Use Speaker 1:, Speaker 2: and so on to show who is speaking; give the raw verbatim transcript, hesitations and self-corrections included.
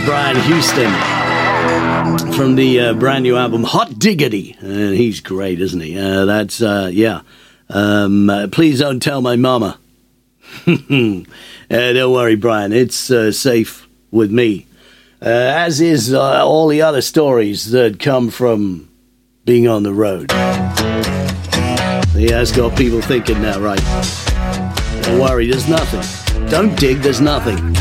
Speaker 1: Brian Houston from the uh, brand new album Hot Diggity. And uh, he's great, isn't he? Uh, that's, uh, yeah. Um, uh, please don't tell my mama. uh, don't worry, Brian. It's uh, safe with me. Uh, as is uh, all the other stories that come from being on the road. Yeah, it's got people thinking now, right? Don't worry, there's nothing. Don't dig, there's nothing.